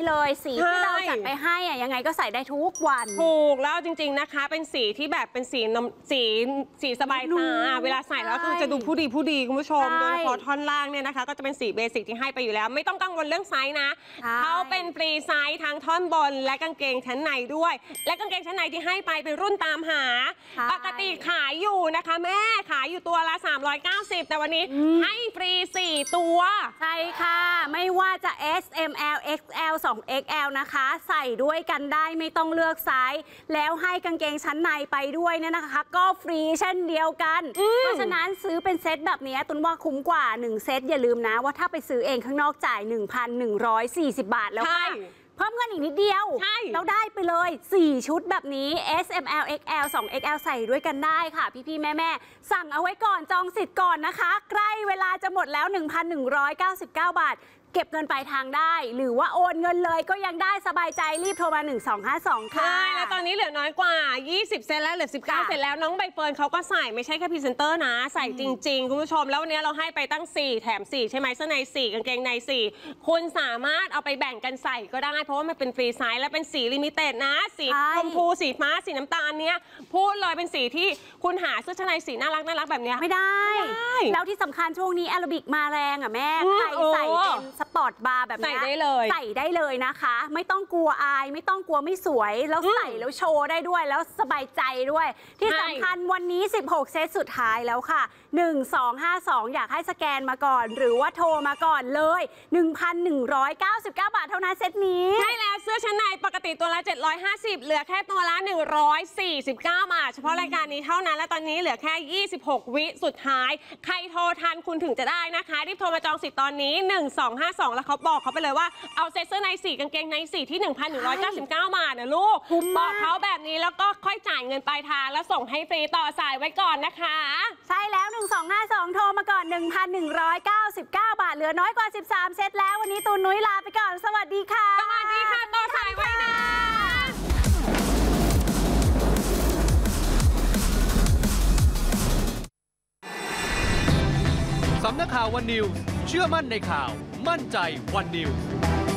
เลยสีที่เราจัดไปให้อะยังไงก็ใส่ได้ทุกวันถูกแล้วจริงๆนะคะเป็นสีที่แบบเป็นสีสบายตาเวลาใส่แล้วคือจะดูผู้ดีคุณผู้ชมโดยเฉพาะท่อนล่างเนี่ยนะคะก็จะเป็นสีเบสิกที่ให้ไปอยู่แล้วไม่ต้องกังวลเรื่องไซส์นะเขาเป็นฟรีไซส์ทั้งท่อนบนและกางเกงชั้นในด้วยและกางเกงชั้นในที่ให้ไปเป็นรุ่นตามหาปกติขายอยู่นะคะแม่ขายอยู่ตัวละ390แต่วันนี้ให้ฟรี4ตัวใช่ค่ะไม่ว่าจะ S M L X L 2 XL นะคะใส่ด้วยกันได้ไม่ต้องเลือกไซส์แล้วให้กางเกงชั้นในไปด้วยเนี่ยนะคะก็ฟรีเช่นเดียวกันเพราะฉะนั้นซื้อเป็นเซตแบบนี้ตุนว่าคุ้มกว่า1เซตอย่าลืมนะว่าถ้าไปซื้อเองข้างนอกจ่าย 1,140 บาทแล้วค่ะเพิ่มเงินอีกนิดเดียวแล้วได้ไปเลย4ชุดแบบนี้ S M L X L 2 XL ใส่ด้วยกันได้ค่ะพี่ๆแม่ๆสั่งเอาไว้ก่อนจองสิทธิ์ก่อนนะคะใกล้เวลาจะหมดแล้ว 1,199 บาทเก็บเงินปลายทางได้หรือว่าโอนเงินเลยก็ยังได้สบายใจรีบโทรมา1252ค่ะใช่แล้วตอนนี้เหลือน้อยกว่า20เซตแล้วเหลือ19เซตแล้วน้องใบเฟิร์นเขาก็ใส่ไม่ใช่แค่พรีเซนเตอร์นะใส่จริงๆคุณผู้ชมแล้ววันนี้เราให้ไปตั้ง4แถม4ใช่ไหมเสื้อใน4กางเกงใน4คุณสามารถเอาไปแบ่งกันใส่ก็ได้เพราะว่ามันเป็นฟรีไซส์และเป็นสีลิมิเต็ดนะสีชมพูสีฟ้าสีน้ำตาลเนี้ยพูดเลยเป็นสีที่คุณหาเสื้อชั้นในสีน่ารักแบบนี้ไม่ได้แล้วที่สำคัญช่วงนี้แอโรบิกมาแรงอ่ะแม่ใครใส่เป็นสปอร์ตบาร์แบบนี้ใส่ได้เลยนะคะไม่ต้องกลัวอายไม่ต้องกลัวไม่สวยแล้วใส่แล้วโชว์ได้ด้วยแล้วสบายใจด้วยที่สำคัญวันนี้16เซตสุดท้ายแล้วค่ะ1252อยากให้สแกนมาก่อนหรือว่าโทรมาก่อนเลย 1,199 บาทเท่านั้นเซตนี้ใช่แล้วเสื้อชั้นในปกติตัวละ750เหลือแค่ตัวละ149 บาทเฉพาะรายการนี้เท่านั้นและตอนนี้เหลือแค่26วิสุดท้ายใครโทรทันคุณถึงจะได้นะคะรีบโทรมาจองสิทธิ์ตอนนี้1252แล้วเขาบอกเขาไปเลยว่าเอาเสื้อใน4กางเกงใน4ที่ 1,199 บาทนะลูกบอกเขาแบบนี้แล้วก็ค่อยจ่ายเงินปลายทางแล้วส่งให้ฟรีต่อสายไว้ก่อนนะคะใช่แล้ว1252โทรมาก่อน 1,199 บาทเหลือน้อยกว่า13เซตแล้ววันนี้ตูนนุ้ยลาไปก่อนสวัสดีค่ะสวัสดีค่ะต่อสายไว้นะสำนักข่าววันนิวส์เชื่อมั่นในข่าวมั่นใจวันนิวส์